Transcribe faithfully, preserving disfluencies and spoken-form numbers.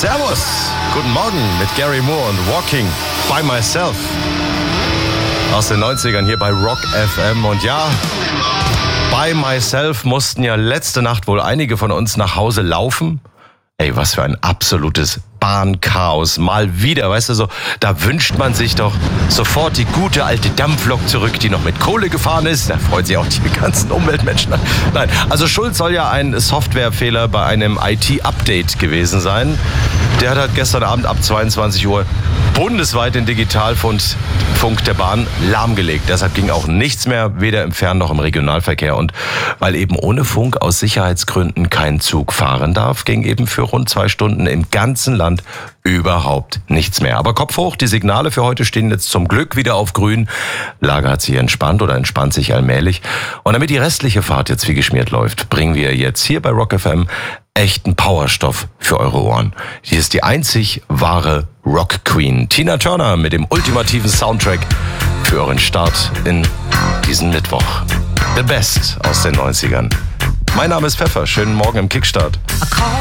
Servus, guten Morgen mit Gary Moore und Walking by Myself aus den neunzigern hier bei Rock F M. Und ja, by Myself mussten ja letzte Nacht wohl einige von uns nach Hause laufen. Ey, was für ein absolutes Bahnchaos. Mal wieder, weißt du so, da wünscht man sich doch sofort die gute alte Dampflok zurück, die noch mit Kohle gefahren ist. Da freuen sich auch die ganzen Umweltmenschen. Nein, also schuld soll ja ein Softwarefehler bei einem I T-Update gewesen sein. Der hat gestern Abend ab zweiundzwanzig Uhr bundesweit den Digitalfunk der Bahn lahmgelegt. Deshalb ging auch nichts mehr, weder im Fern- noch im Regionalverkehr. Und weil eben ohne Funk aus Sicherheitsgründen kein Zug fahren darf, ging eben für rund zwei Stunden im ganzen Land überhaupt nichts mehr. Aber Kopf hoch, die Signale für heute stehen jetzt zum Glück wieder auf grün. Lage hat sich entspannt oder entspannt sich allmählich. Und damit die restliche Fahrt jetzt wie geschmiert läuft, bringen wir jetzt hier bei Rock F M echten Powerstoff für eure Ohren. Hier ist die einzig wahre Rock Queen, Tina Turner, mit dem ultimativen Soundtrack für euren Start in diesen Mittwoch. The Best aus den neunzigern. Mein Name ist Pfeffer, schönen Morgen im Kickstart.